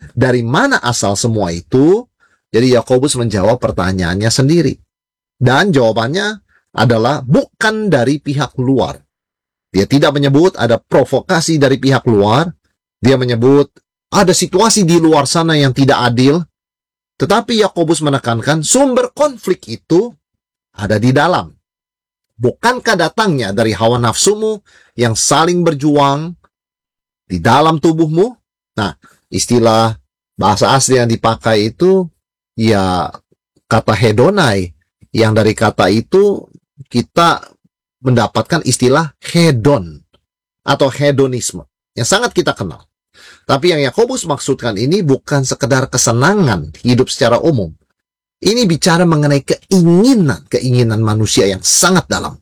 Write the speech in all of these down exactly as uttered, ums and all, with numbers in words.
Dari mana asal semua itu? Jadi Yakobus menjawab pertanyaannya sendiri. Dan jawabannya adalah bukan dari pihak luar. Dia tidak menyebut ada provokasi dari pihak luar. Dia menyebut ada situasi di luar sana yang tidak adil. Tetapi Yakobus menekankan sumber konflik itu ada di dalam. Bukankah datangnya dari hawa nafsumu yang saling berjuang di dalam tubuhmu? Nah, istilah bahasa asli yang dipakai itu ya kata hedonai, yang dari kata itu kita mendapatkan istilah hedon atau hedonisme yang sangat kita kenal. Tapi yang Yakobus maksudkan ini bukan sekedar kesenangan hidup secara umum. Ini bicara mengenai keinginan, keinginan manusia yang sangat dalam.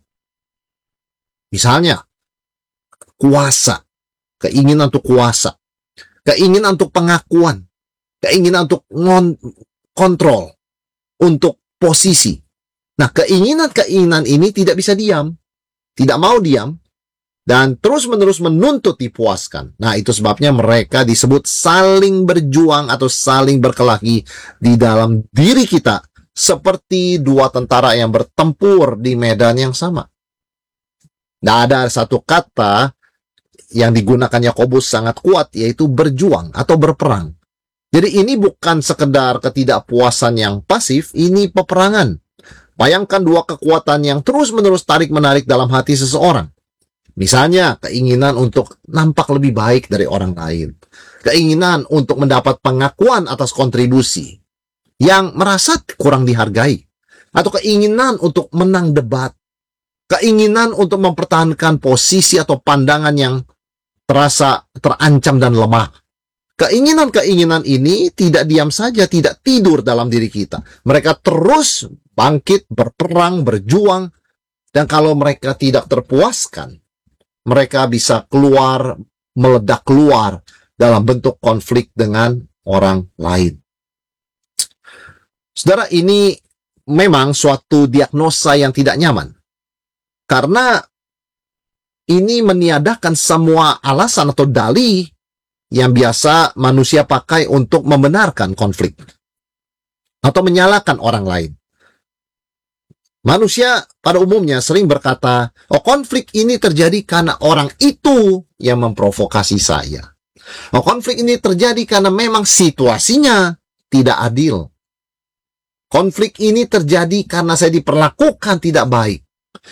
Misalnya, kuasa, keinginan untuk kuasa, keinginan untuk pengakuan, keinginan untuk kontrol, untuk posisi. Nah, keinginan-keinginan ini tidak bisa diam, tidak mau diam, dan terus-menerus menuntut dipuaskan. Nah, itu sebabnya mereka disebut saling berjuang atau saling berkelahi di dalam diri kita, seperti dua tentara yang bertempur di medan yang sama. Nah, ada satu kata yang digunakan Yakobus sangat kuat, yaitu berjuang atau berperang. Jadi ini bukan sekedar ketidakpuasan yang pasif, ini peperangan. Bayangkan dua kekuatan yang terus-menerus tarik-menarik dalam hati seseorang. Misalnya, keinginan untuk nampak lebih baik dari orang lain. Keinginan untuk mendapat pengakuan atas kontribusi yang merasa kurang dihargai. Atau keinginan untuk menang debat. Keinginan untuk mempertahankan posisi atau pandangan yang terasa terancam dan lemah. Keinginan-keinginan ini tidak diam saja, tidak tidur dalam diri kita. Mereka terus bangkit, berperang, berjuang. Dan kalau mereka tidak terpuaskan, mereka bisa keluar, meledak keluar dalam bentuk konflik dengan orang lain. Saudara, ini memang suatu diagnosa yang tidak nyaman. Karena ini meniadakan semua alasan atau dalih yang biasa manusia pakai untuk membenarkan konflik atau menyalahkan orang lain. Manusia pada umumnya sering berkata, oh konflik ini terjadi karena orang itu yang memprovokasi saya. Oh konflik ini terjadi karena memang situasinya tidak adil. Konflik ini terjadi karena saya diperlakukan tidak baik.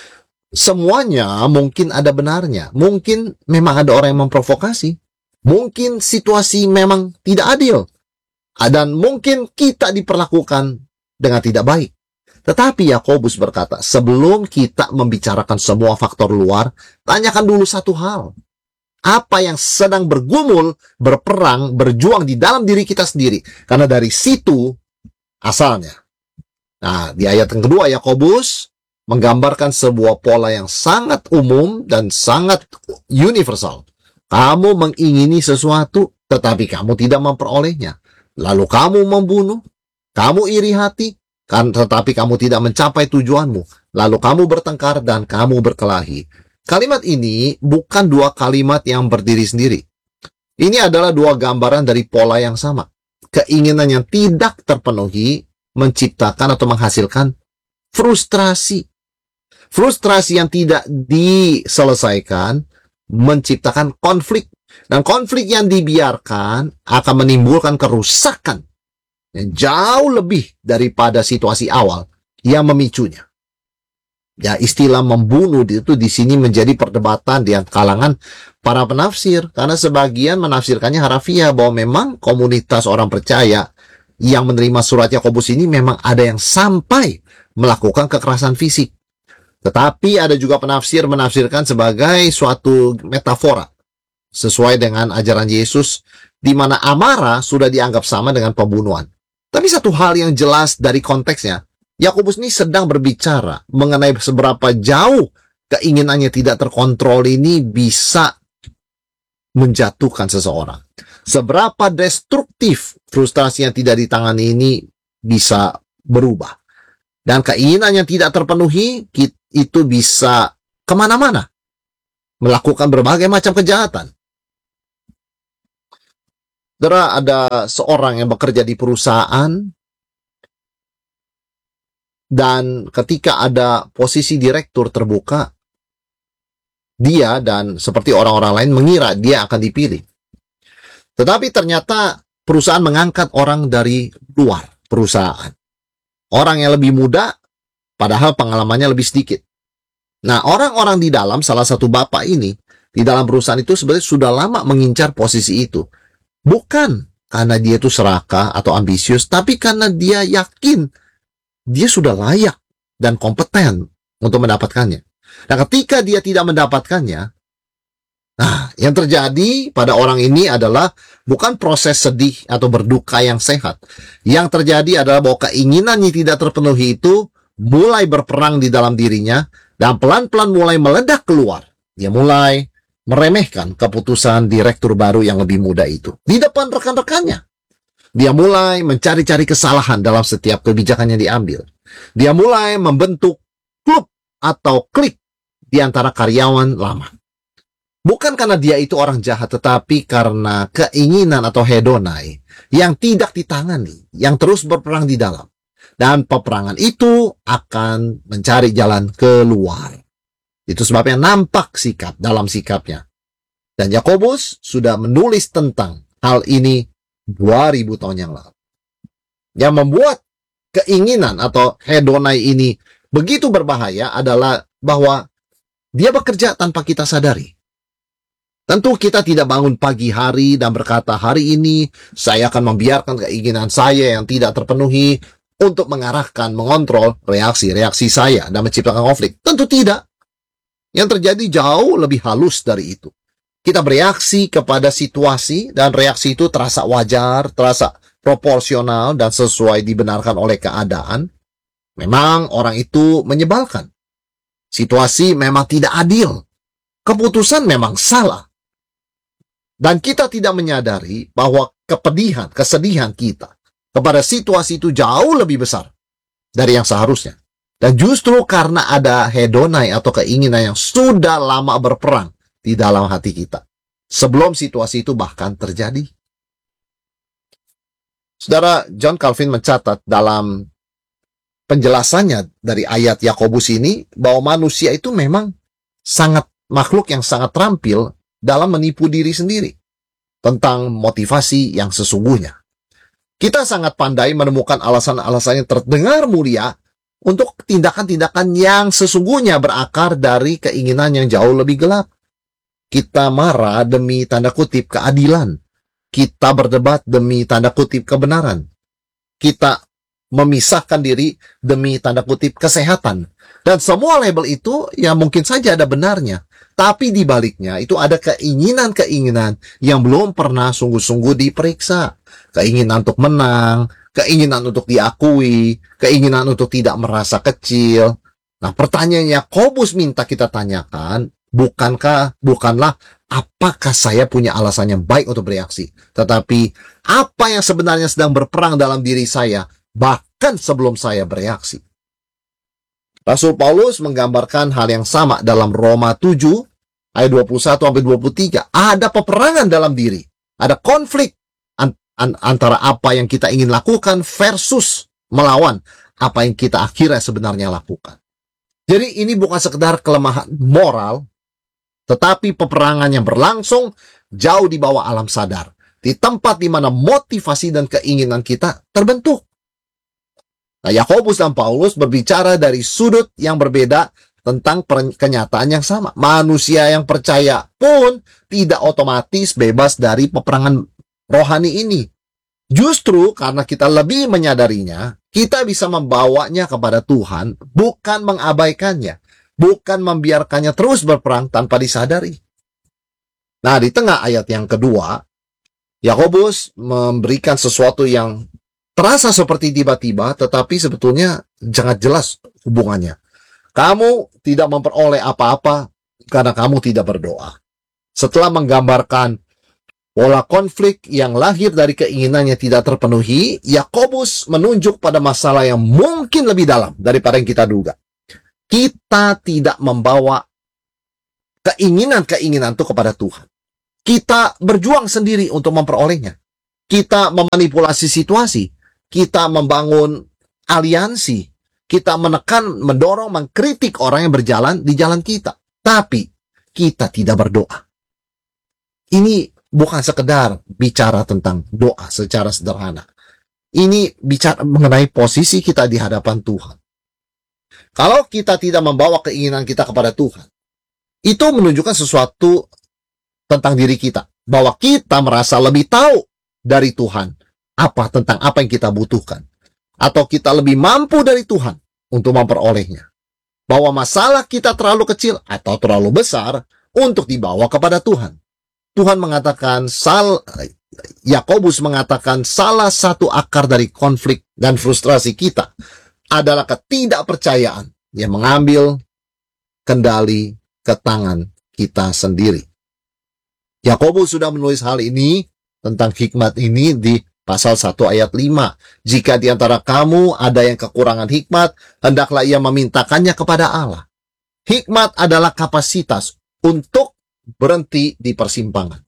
Semuanya mungkin ada benarnya. Mungkin memang ada orang yang memprovokasi. Mungkin situasi memang tidak adil. Dan mungkin kita diperlakukan dengan tidak baik. Tetapi Yakobus berkata, sebelum kita membicarakan semua faktor luar, tanyakan dulu satu hal. Apa yang sedang bergumul, berperang, berjuang di dalam diri kita sendiri. Karena dari situ asalnya. Nah, di ayat yang kedua, Yakobus menggambarkan sebuah pola yang sangat umum dan sangat universal. Kamu mengingini sesuatu, tetapi kamu tidak memperolehnya. Lalu kamu membunuh, kamu iri hati, kan, tetapi kamu tidak mencapai tujuanmu. Lalu kamu bertengkar dan kamu berkelahi. Kalimat ini bukan dua kalimat yang berdiri sendiri. Ini adalah dua gambaran dari pola yang sama. Keinginan yang tidak terpenuhi menciptakan atau menghasilkan frustrasi. Frustrasi yang tidak diselesaikan menciptakan konflik. Dan konflik yang dibiarkan akan menimbulkan kerusakan yang jauh lebih daripada situasi awal yang memicunya. Ya, istilah membunuh itu di sini menjadi perdebatan di kalangan para penafsir, karena sebagian menafsirkannya harafiah bahwa memang komunitas orang percaya yang menerima surat Yakobus ini memang ada yang sampai melakukan kekerasan fisik. Tetapi ada juga penafsir menafsirkan sebagai suatu metafora sesuai dengan ajaran Yesus, di mana amarah sudah dianggap sama dengan pembunuhan. Tapi satu hal yang jelas dari konteksnya, Yakobus ini sedang berbicara mengenai seberapa jauh keinginannya tidak terkontrol ini bisa menjatuhkan seseorang. Seberapa destruktif frustrasi yang tidak ditangani ini bisa berubah. Dan keinginan yang tidak terpenuhi itu bisa kemana-mana, melakukan berbagai macam kejahatan. Saudara, ada seorang yang bekerja di perusahaan, dan ketika ada posisi direktur terbuka, dia dan seperti orang-orang lain mengira dia akan dipilih. Tetapi ternyata perusahaan mengangkat orang dari luar perusahaan. Orang yang lebih muda, padahal pengalamannya lebih sedikit. Nah, orang-orang di dalam, salah satu bapak ini, di dalam perusahaan itu sebenarnya sudah lama mengincar posisi itu. Bukan karena dia itu serakah atau ambisius, tapi karena dia yakin dia sudah layak dan kompeten untuk mendapatkannya. Nah, ketika dia tidak mendapatkannya, nah, yang terjadi pada orang ini adalah bukan proses sedih atau berduka yang sehat. Yang terjadi adalah bahwa keinginannya tidak terpenuhi itu mulai berperang di dalam dirinya, dan pelan-pelan mulai meledak keluar. Dia mulai meremehkan keputusan direktur baru yang lebih muda itu di depan rekan-rekannya. Dia mulai mencari-cari kesalahan dalam setiap kebijakan yang diambil. Dia mulai membentuk klub atau klik di antara karyawan lama. Bukan karena dia itu orang jahat, tetapi karena keinginan atau hedonai yang tidak ditangani, yang terus berperang di dalam. Dan peperangan itu akan mencari jalan keluar. Itu sebabnya nampak sikap dalam sikapnya. Dan Yakobus sudah menulis tentang hal ini dua ribu tahun yang lalu. Yang membuat keinginan atau hedonai ini begitu berbahaya adalah bahwa dia bekerja tanpa kita sadari. Tentu kita tidak bangun pagi hari dan berkata, hari ini saya akan membiarkan keinginan saya yang tidak terpenuhi untuk mengarahkan, mengontrol reaksi-reaksi saya dan menciptakan konflik. Tentu tidak. Yang terjadi jauh lebih halus dari itu. Kita bereaksi kepada situasi, dan reaksi itu terasa wajar, terasa proporsional, dan sesuai dibenarkan oleh keadaan. Memang orang itu menyebalkan. Situasi memang tidak adil. Keputusan memang salah. Dan kita tidak menyadari bahwa kepedihan, kesedihan kita kepada situasi itu jauh lebih besar dari yang seharusnya. Dan justru karena ada hedonai atau keinginan yang sudah lama berperang di dalam hati kita, sebelum situasi itu bahkan terjadi. Saudara, John Calvin mencatat dalam penjelasannya dari ayat Yakobus ini, bahwa manusia itu memang sangat makhluk yang sangat terampil dalam menipu diri sendiri tentang motivasi yang sesungguhnya. Kita sangat pandai menemukan alasan-alasan yang terdengar mulia untuk tindakan-tindakan yang sesungguhnya berakar dari keinginan yang jauh lebih gelap. Kita marah demi tanda kutip keadilan. Kita berdebat demi tanda kutip kebenaran. Kita memisahkan diri demi tanda kutip kesehatan. Dan semua label itu ya mungkin saja ada benarnya. Tapi di baliknya itu ada keinginan-keinginan yang belum pernah sungguh-sungguh diperiksa. Keinginan untuk menang, keinginan untuk diakui, keinginan untuk tidak merasa kecil. Nah, pertanyaannya Yakobus minta kita tanyakan, bukankah, bukanlah apakah saya punya alasan yang baik untuk bereaksi, tetapi apa yang sebenarnya sedang berperang dalam diri saya, bahkan sebelum saya bereaksi. Rasul Paulus menggambarkan hal yang sama dalam Roma tujuh, ayat dua puluh satu sampai dua puluh tiga. Ada peperangan dalam diri, ada konflik antara apa yang kita ingin lakukan versus melawan apa yang kita akhirnya sebenarnya lakukan. Jadi ini bukan sekedar kelemahan moral, tetapi peperangan yang berlangsung jauh di bawah alam sadar, di tempat di mana motivasi dan keinginan kita terbentuk. Nah, Yakobus dan Paulus berbicara dari sudut yang berbeda tentang kenyataan yang sama. Manusia yang percaya pun tidak otomatis bebas dari peperangan rohani ini. Justru karena kita lebih menyadarinya, kita bisa membawanya kepada Tuhan, bukan mengabaikannya, bukan membiarkannya terus berperang tanpa disadari. Nah, di tengah ayat yang kedua, Yakobus memberikan sesuatu yang terasa seperti tiba-tiba, tetapi sebetulnya sangat jelas hubungannya. Kamu tidak memperoleh apa-apa karena kamu tidak berdoa. Setelah menggambarkan pola konflik yang lahir dari keinginannya tidak terpenuhi, Yakobus menunjuk pada masalah yang mungkin lebih dalam daripada yang kita duga. Kita tidak membawa keinginan-keinginan itu kepada Tuhan. Kita berjuang sendiri untuk memperolehnya. kita memanipulasi situasi, kita membangun aliansi, kita menekan, mendorong, mengkritik orang yang berjalan di jalan kita. Tapi kita tidak berdoa. Ini bukan sekedar bicara tentang doa secara sederhana. Ini bicara mengenai posisi kita di hadapan Tuhan. Kalau kita tidak membawa keinginan kita kepada Tuhan, itu menunjukkan sesuatu tentang diri kita. Bahwa kita merasa lebih tahu dari Tuhan apa tentang apa yang kita butuhkan. Atau kita lebih mampu dari Tuhan untuk memperolehnya. Bahwa masalah kita terlalu kecil atau terlalu besar untuk dibawa kepada Tuhan. Tuhan mengatakan, sal, Yakobus mengatakan salah satu akar dari konflik dan frustrasi kita adalah ketidakpercayaan yang mengambil kendali ke tangan kita sendiri. Yakobus sudah menulis hal ini tentang hikmat ini di pasal satu ayat lima. Jika di antara kamu ada yang kekurangan hikmat, hendaklah ia memintakannya kepada Allah. Hikmat adalah kapasitas untuk berhenti di persimpangan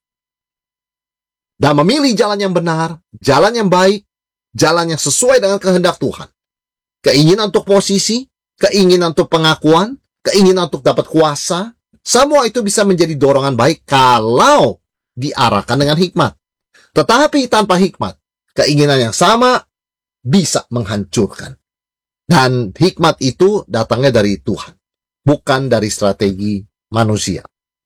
dan memilih jalan yang benar, jalan yang baik, jalan yang sesuai dengan kehendak Tuhan. Keinginan untuk posisi, keinginan untuk pengakuan, keinginan untuk dapat kuasa, semua itu bisa menjadi dorongan baik kalau diarahkan dengan hikmat. Tetapi tanpa hikmat, keinginan yang sama bisa menghancurkan. Dan hikmat itu datangnya dari Tuhan, bukan dari strategi manusia.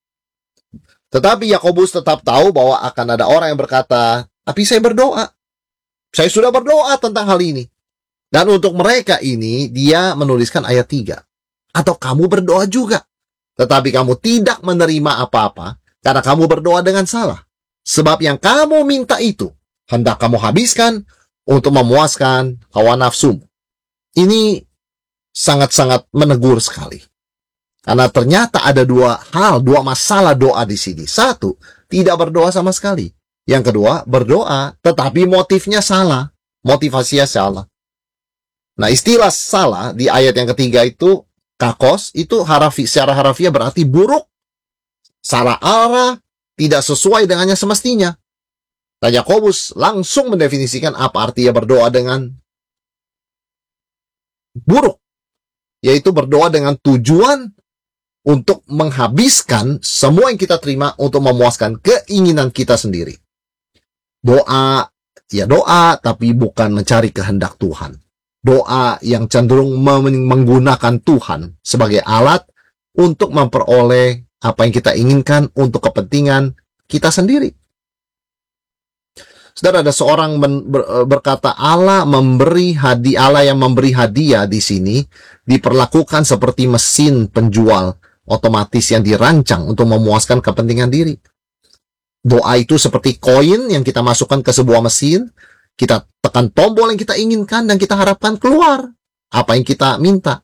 Tetapi Yakobus tetap tahu bahwa akan ada orang yang berkata, tapi saya berdoa. Saya sudah berdoa tentang hal ini. Dan untuk mereka ini, dia menuliskan ayat tiga. Atau kamu berdoa juga, tetapi kamu tidak menerima apa-apa, karena kamu berdoa dengan salah. Sebab yang kamu minta itu, hendak kamu habiskan untuk memuaskan hawa nafsumu. Ini sangat-sangat menegur sekali. Karena ternyata ada dua hal, dua masalah doa di sini. Satu, tidak berdoa sama sekali. Yang kedua, berdoa, tetapi motifnya salah. Motivasinya salah. Nah, istilah salah di ayat yang ketiga itu, kakos, itu harafi, secara harafiah berarti buruk, salah arah, tidak sesuai dengannya semestinya. Dan Yakobus langsung mendefinisikan apa artinya berdoa dengan buruk. Yaitu berdoa dengan tujuan untuk menghabiskan semua yang kita terima untuk memuaskan keinginan kita sendiri. Doa, ya doa, tapi bukan mencari kehendak Tuhan. Doa yang cenderung menggunakan Tuhan sebagai alat untuk memperoleh apa yang kita inginkan untuk kepentingan kita sendiri. Saudara, ada seorang berkata Allah memberi hadiah, Allah yang memberi hadiah di sini diperlakukan seperti mesin penjual otomatis yang dirancang untuk memuaskan kepentingan diri. Doa itu seperti koin yang kita masukkan ke sebuah mesin, kita tekan tombol yang kita inginkan dan kita harapkan keluar apa yang kita minta.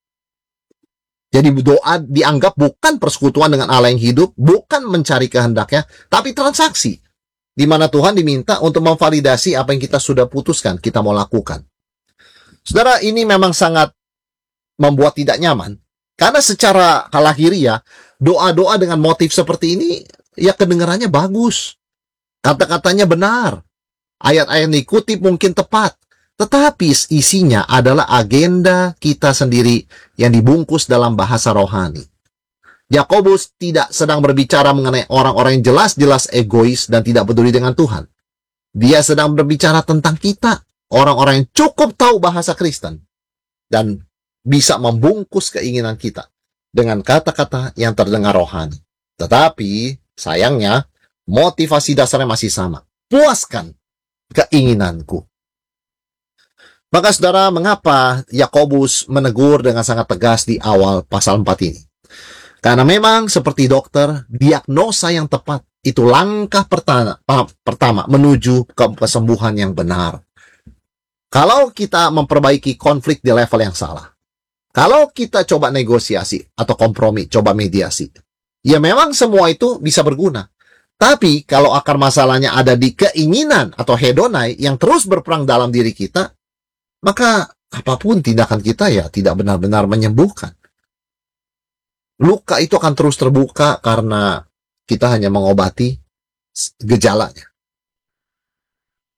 Jadi doa dianggap bukan persekutuan dengan Allah yang hidup, bukan mencari kehendaknya, tapi transaksi. Di mana Tuhan diminta untuk memvalidasi apa yang kita sudah putuskan, kita mau lakukan. Saudara, ini memang sangat membuat tidak nyaman. Karena secara lahiriah, doa-doa dengan motif seperti ini, ya kedengarannya bagus. Kata-katanya benar. Ayat-ayat yang dikutip mungkin tepat. Tetapi isinya adalah agenda kita sendiri yang dibungkus dalam bahasa rohani. Yakobus tidak sedang berbicara mengenai orang-orang yang jelas-jelas egois dan tidak peduli dengan Tuhan. Dia sedang berbicara tentang kita, orang-orang yang cukup tahu bahasa Kristen dan bisa membungkus keinginan kita dengan kata-kata yang terdengar rohani. Tetapi sayangnya motivasi dasarnya masih sama. Puaskan keinginanku. Maka saudara, mengapa Yakobus menegur dengan sangat tegas di awal pasal empat ini? Karena memang seperti dokter, diagnosa yang tepat itu langkah pertama, pertama menuju ke kesembuhan yang benar. Kalau kita memperbaiki konflik di level yang salah, kalau kita coba negosiasi atau kompromi, coba mediasi, ya memang semua itu bisa berguna. Tapi kalau akar masalahnya ada di keinginan atau hedonai yang terus berperang dalam diri kita, maka apapun tindakan kita ya tidak benar-benar menyembuhkan. Luka itu akan terus terbuka karena kita hanya mengobati gejalanya.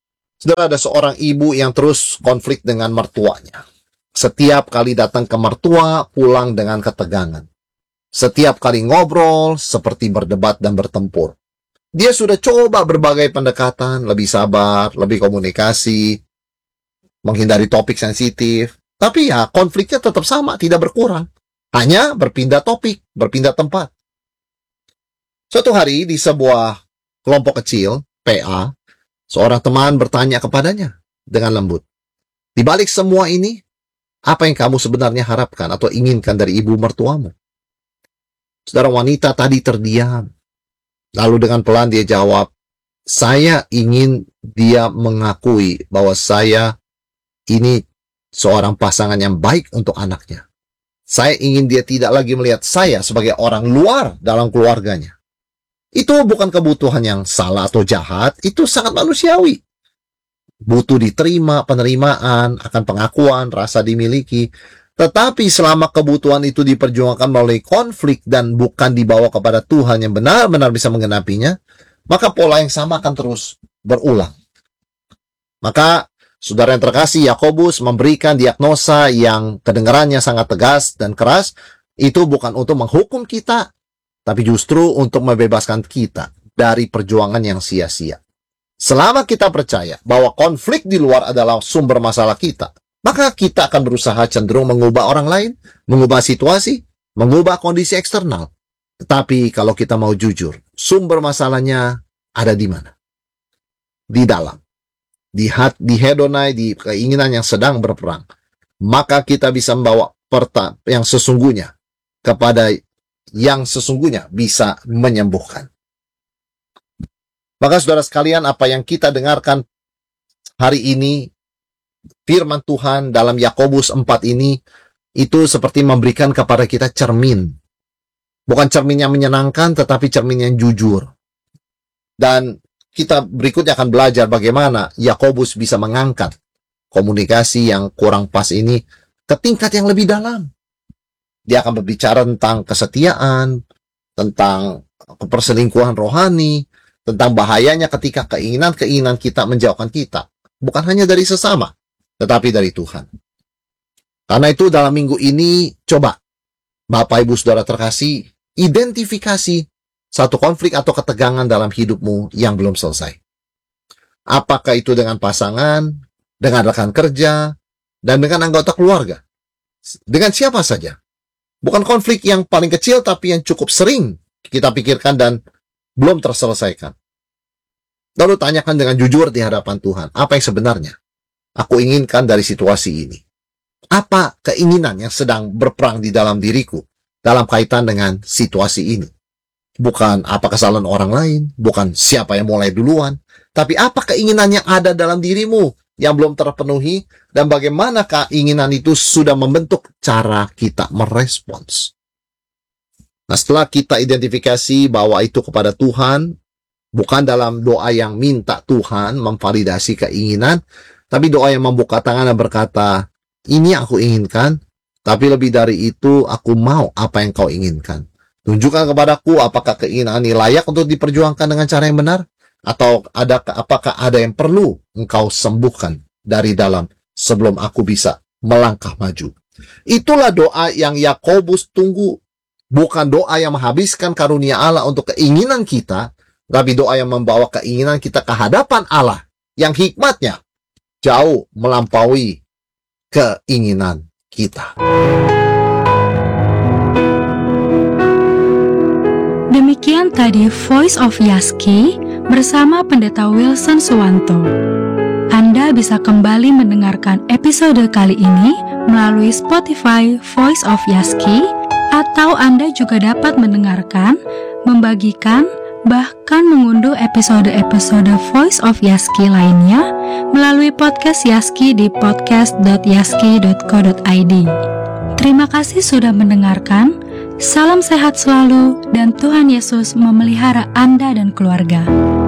Saudara, ada seorang ibu yang terus konflik dengan mertuanya. Setiap kali datang ke mertua, pulang dengan ketegangan. Setiap kali ngobrol, seperti berdebat dan bertempur. Dia sudah coba berbagai pendekatan, lebih sabar, lebih komunikasi, menghindari topik sensitif. Tapi ya, konfliknya tetap sama, tidak berkurang. Hanya berpindah topik, berpindah tempat. Suatu hari di sebuah kelompok kecil, P A, seorang teman bertanya kepadanya dengan lembut, "Di balik semua ini, apa yang kamu sebenarnya harapkan atau inginkan dari ibu mertuamu?" Saudara, wanita tadi terdiam. Lalu dengan pelan dia jawab, "Saya ingin dia mengakui bahwa saya ini seorang pasangan yang baik untuk anaknya. Saya ingin dia tidak lagi melihat saya sebagai orang luar dalam keluarganya." Itu bukan kebutuhan yang salah atau jahat, itu sangat manusiawi. Butuh diterima, penerimaan, akan pengakuan, rasa dimiliki. Tetapi selama kebutuhan itu diperjuangkan melalui konflik dan bukan dibawa kepada Tuhan yang benar-benar bisa menggenapinya, maka pola yang sama akan terus berulang. Maka, saudara yang terkasih, Yakobus memberikan diagnosa yang kedengarannya sangat tegas dan keras, itu bukan untuk menghukum kita, tapi justru untuk membebaskan kita dari perjuangan yang sia-sia. Selama kita percaya bahwa konflik di luar adalah sumber masalah kita, maka kita akan berusaha cenderung mengubah orang lain, mengubah situasi, mengubah kondisi eksternal. Tetapi kalau kita mau jujur, sumber masalahnya ada di mana? Di dalam. Di hat, di hedonai, di keinginan yang sedang berperang. Maka kita bisa membawa perta yang sesungguhnya kepada yang sesungguhnya bisa menyembuhkan. Maka saudara sekalian, apa yang kita dengarkan hari ini, firman Tuhan dalam Yakobus empat ini, itu seperti memberikan kepada kita cermin. Bukan cermin yang menyenangkan, tetapi cermin yang jujur. Dan kita berikutnya akan belajar bagaimana Yakobus bisa mengangkat komunikasi yang kurang pas ini ke tingkat yang lebih dalam. Dia akan berbicara tentang kesetiaan, tentang perselingkuhan rohani, tentang bahayanya ketika keinginan-keinginan kita menjauhkan kita. Bukan hanya dari sesama, tetapi dari Tuhan. Karena itu dalam minggu ini, coba, Bapak Ibu Saudara terkasih, identifikasi satu konflik atau ketegangan dalam hidupmu yang belum selesai. Apakah itu dengan pasangan, dengan rekan kerja, dan dengan anggota keluarga? Dengan siapa saja? Bukan konflik yang paling kecil, tapi yang cukup sering kita pikirkan dan belum terselesaikan. Lalu tanyakan dengan jujur di hadapan Tuhan, apa yang sebenarnya aku inginkan dari situasi ini? Apa keinginan yang sedang berperang di dalam diriku dalam kaitan dengan situasi ini? Bukan apa kesalahan orang lain, bukan siapa yang mulai duluan, tapi apa keinginan yang ada dalam dirimu yang belum terpenuhi, dan bagaimana keinginan itu sudah membentuk cara kita merespons. Nah, setelah kita identifikasi bahwa itu kepada Tuhan, bukan dalam doa yang minta Tuhan memvalidasi keinginan, tapi doa yang membuka tangan dan berkata, "Ini aku inginkan, tapi lebih dari itu aku mau apa yang kau inginkan. Tunjukkan kepadaku apakah keinginan ini layak untuk diperjuangkan dengan cara yang benar, atau ada apakah ada yang perlu engkau sembuhkan dari dalam sebelum aku bisa melangkah maju." Itulah doa yang Yakobus tunggu. Bukan doa yang menghabiskan karunia Allah untuk keinginan kita, tapi doa yang membawa keinginan kita ke hadapan Allah, yang hikmatnya jauh melampaui keinginan kita. Demikian tadi Voice of Yaski bersama Pendeta Wilson Suwanto. Anda bisa kembali mendengarkan episode kali ini melalui Spotify Voice of Yaski, atau Anda juga dapat mendengarkan, membagikan, bahkan mengunduh episode-episode Voice of Yaski lainnya melalui podcast Yaski di podcast dot yaski dot co dot i d. Terima kasih sudah mendengarkan. Salam sehat selalu dan Tuhan Yesus memelihara Anda dan keluarga.